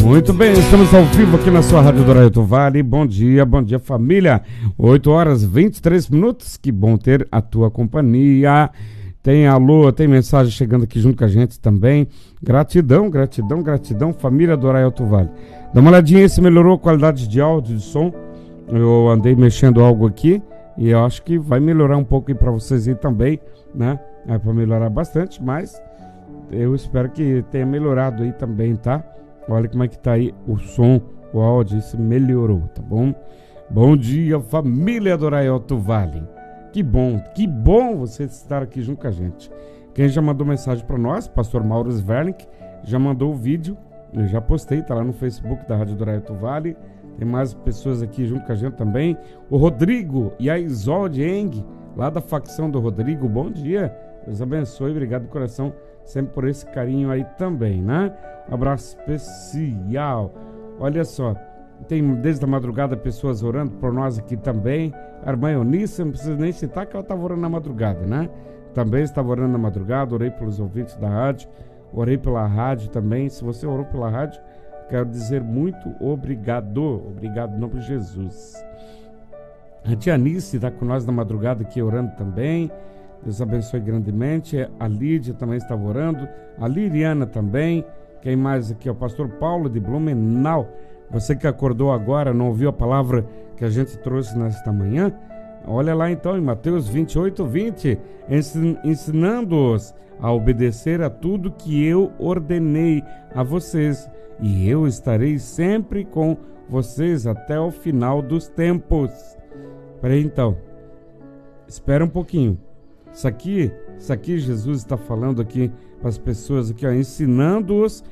Muito bem, estamos ao vivo aqui na sua Rádio Douraia do Vale. Bom dia família. 8h23. Que bom ter a tua companhia. Tem alô, tem mensagem chegando aqui junto com a gente também. Gratidão, família Douraia do Vale. Dá uma olhadinha se melhorou a qualidade de áudio, de som. Eu andei mexendo algo aqui e eu acho que vai melhorar um pouco aí para vocês aí também, né? É para melhorar bastante, mas eu espero que tenha melhorado aí também, tá? Olha como é que tá aí o som, o áudio, isso melhorou, tá bom? Bom dia, família Douraia do Vale. Que bom você estar aqui junto com a gente. Quem já mandou mensagem para nós, pastor Mauro Sverling, já mandou o vídeo, eu já postei, tá lá no Facebook da Rádio Douraia do Vale. Tem mais pessoas aqui junto com a gente também. O Rodrigo e a Isolde Eng, lá da facção do Rodrigo, bom dia. Deus abençoe, obrigado de coração, sempre por esse carinho aí também, né? Um abraço especial. Olha só, tem desde a madrugada pessoas orando por nós aqui também. A irmã Eunice, não precisa nem citar que ela estava orando na madrugada, né? Também estava orando na madrugada, orei pelos ouvintes da rádio, orei pela rádio também. Se você orou pela rádio, quero dizer muito obrigado em nome de Jesus. A tia Anice está com nós na madrugada aqui orando também. Deus abençoe grandemente. A Lídia também estava orando. A Liriana também. Quem mais aqui? O pastor Paulo de Blumenau. Você que acordou agora, não ouviu a palavra que a gente trouxe nesta manhã? Olha lá então em Mateus 28:20, ensinando-os a obedecer a tudo que eu ordenei a vocês, e eu estarei sempre com vocês até o final dos tempos. Peraí então, espera um pouquinho. Isso aqui Jesus está falando aqui para as pessoas aqui, ó, ensinando-os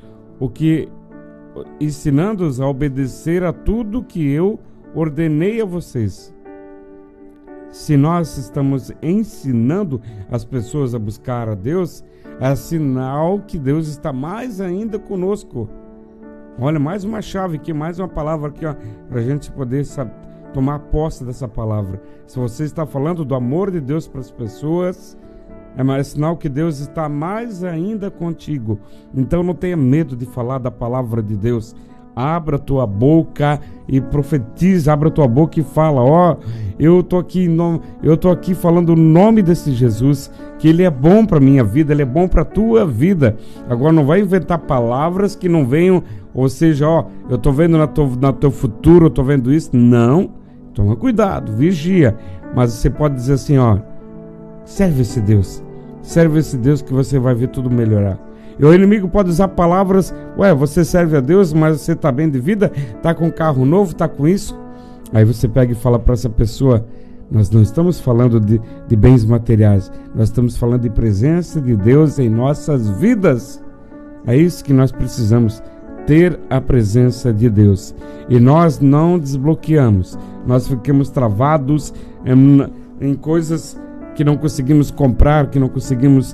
a obedecer a tudo que eu ordenei a vocês. Se nós estamos ensinando as pessoas a buscar a Deus, é sinal que Deus está mais ainda conosco. Olha, mais uma chave aqui, mais uma palavra aqui, ó, para a gente poder tomar posse dessa palavra. Se você está falando do amor de Deus para as pessoas, é sinal que Deus está mais ainda contigo. Então não tenha medo de falar da palavra de Deus. Abra tua boca e profetiza, abra tua boca e fala, ó, eu tô aqui falando o nome desse Jesus, que ele é bom para minha vida, ele é bom para tua vida. Agora não vai inventar palavras que não venham, ou seja, ó, eu tô vendo no teu futuro, eu tô vendo isso. Não, toma cuidado, vigia. Mas você pode dizer assim, ó, serve esse Deus que você vai ver tudo melhorar. E o inimigo pode usar palavras, você serve a Deus, mas você está bem de vida, está com um carro novo, está com isso. Aí você pega e fala para essa pessoa, nós não estamos falando de bens materiais, nós estamos falando de presença de Deus em nossas vidas. É isso que nós precisamos, ter a presença de Deus. E nós não desbloqueamos, nós ficamos travados em coisas que não conseguimos comprar, que não conseguimos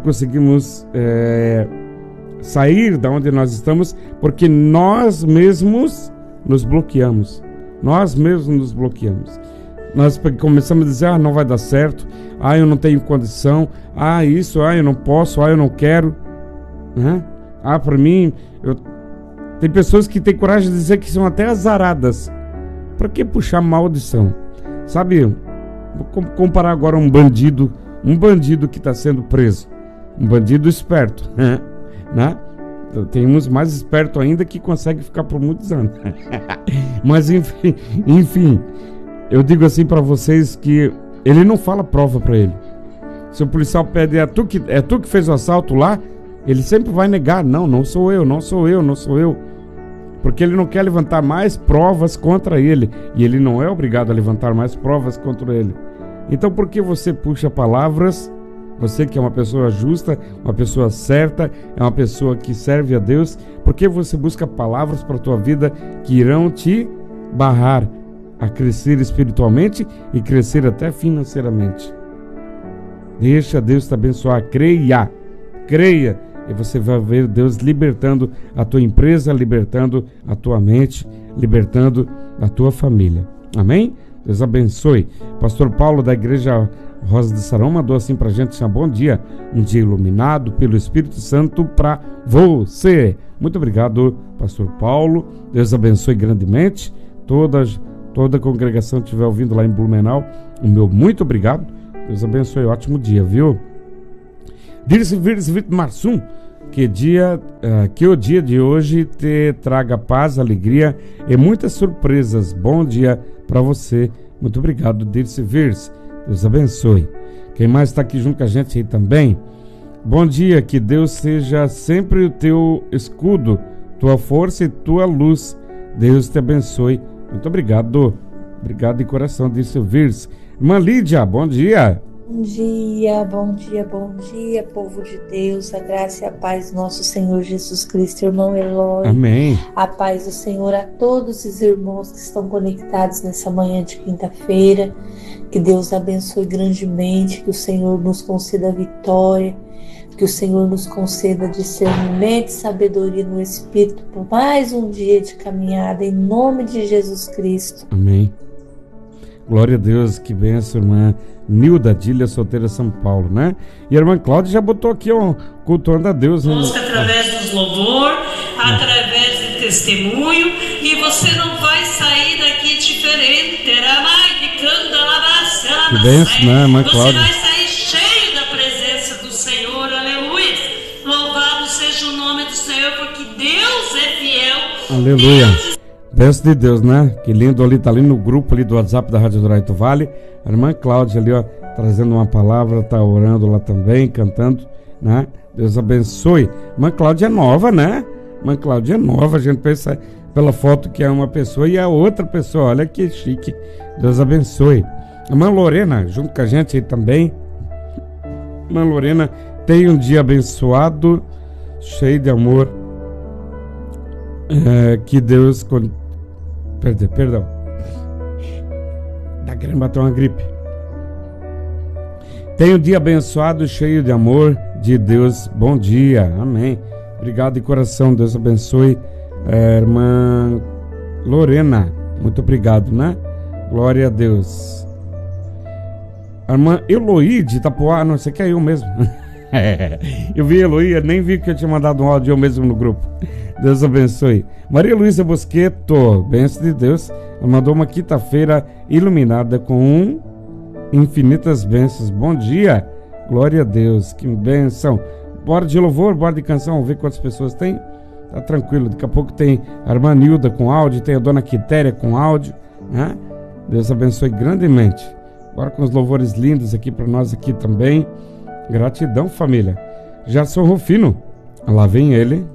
sair da onde nós estamos, porque nós mesmos nos bloqueamos. Nós começamos a dizer, não vai dar certo, eu não tenho condição, eu não posso, eu não quero, né? Para mim, tem pessoas que têm coragem de dizer que são até azaradas. Para que puxar maldição? Sabe, vou comparar agora um bandido que está sendo preso, um bandido esperto, né? Tem uns mais espertos ainda que conseguem ficar por muitos anos. Mas enfim, eu digo assim para vocês que ele não fala prova para ele. Se o policial pede, é tu que fez o assalto lá, ele sempre vai negar, não sou eu. Porque ele não quer levantar mais provas contra ele, e ele não é obrigado a levantar mais provas contra ele. Então por que você puxa palavras? Você que é uma pessoa justa, uma pessoa certa, é uma pessoa que serve a Deus, por que você busca palavras para a tua vida que irão te barrar a crescer espiritualmente e crescer até financeiramente? Deixa Deus te abençoar, creia, e você vai ver Deus libertando a tua empresa, libertando a tua mente, libertando a tua família. Amém? Deus abençoe. Pastor Paulo da Igreja Rosa de Sarão mandou assim pra gente, bom dia, um dia iluminado pelo Espírito Santo pra você. Muito obrigado, pastor Paulo. Deus abençoe grandemente. Toda a congregação que estiver ouvindo lá em Blumenau, o meu muito obrigado. Deus abençoe, ótimo dia, viu? Dirce Marsum, que o dia de hoje te traga paz, alegria e muitas surpresas. Bom dia para você. Muito obrigado, Dirce Virse. Deus abençoe. Quem mais está aqui junto com a gente aí também? Bom dia, que Deus seja sempre o teu escudo, tua força e tua luz. Deus te abençoe. Muito obrigado. Obrigado de coração, Dirce Virse. Irmã Lídia, bom dia. Bom dia, bom dia, bom dia, povo de Deus, a graça e a paz do nosso Senhor Jesus Cristo, irmão Eloy. Amém. A paz do Senhor a todos os irmãos que estão conectados nessa manhã de quinta-feira. Que Deus abençoe grandemente, que o Senhor nos conceda vitória, que o Senhor nos conceda discernimento e sabedoria no Espírito por mais um dia de caminhada, em nome de Jesus Cristo. Amém. Glória a Deus, que benção, irmã Nilda Dília, solteira São Paulo, né? E a irmã Cláudia já botou aqui, ó, cultuando a Deus. Busca através dos louvor, através de testemunho, e você não vai sair daqui diferente. Que benção, né, irmã Cláudia? Você vai sair cheio da presença do Senhor, aleluia. Louvado seja o nome do Senhor, porque Deus é fiel. Aleluia. Benção de Deus, né? Que lindo ali, tá ali no grupo ali do WhatsApp da Rádio Douraí do Vale. A irmã Cláudia ali, ó, trazendo uma palavra, tá orando lá também, cantando, né? Deus abençoe. Irmã Cláudia é nova, né? Irmã Cláudia é nova, a gente pensa pela foto que é uma pessoa e a outra pessoa, olha que chique. Deus abençoe. A irmã Lorena, junto com a gente aí também. Irmã Lorena, tenha um dia abençoado, cheio de amor. Que Deus... Perdão. Tá querendo bater uma gripe. Tenha um dia abençoado, cheio de amor de Deus. Bom dia. Amém. Obrigado de coração. Deus abençoe. Irmã Lorena, muito obrigado, né? Glória a Deus. A irmã Eloí de Itapuá. Não, você quer eu mesmo. Eu vi a Eloí, nem vi que eu tinha mandado um áudio eu mesmo no grupo. Deus abençoe. Maria Luísa Bosqueto, bênção de Deus. Ela mandou uma quinta-feira iluminada com infinitas bênçãos. Bom dia, glória a Deus, que bênção. Bora de louvor, bora de canção, vamos ver quantas pessoas tem. Tá tranquilo, daqui a pouco tem a irmã Nilda com áudio, tem a dona Quitéria com áudio, né? Deus abençoe grandemente. Bora com os louvores lindos aqui para nós aqui também. Gratidão, família. Gerson Rufino, lá vem ele.